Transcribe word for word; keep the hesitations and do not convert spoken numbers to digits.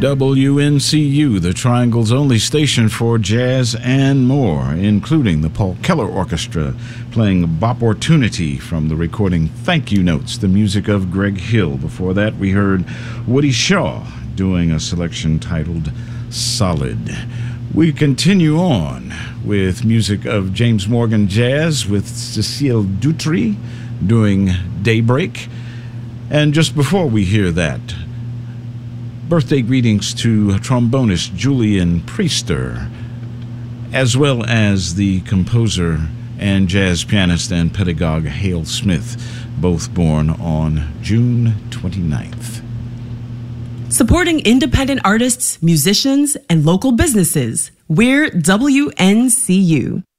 W N C U, the Triangle's only station for jazz and more, including the Paul Keller Orchestra playing Bopportunity from the recording Thank You Notes, the music of Greg Hill. Before that, we heard Woody Shaw doing a selection titled Solid. We continue on with music of James Morgan Jazz with Cecile Dutry doing Daybreak. And just before we hear that, birthday greetings to trombonist Julian Priester, as well as the composer and jazz pianist and pedagogue Hale Smith, both born on June twenty-ninth. Supporting independent artists, musicians, and local businesses. We're W N C U.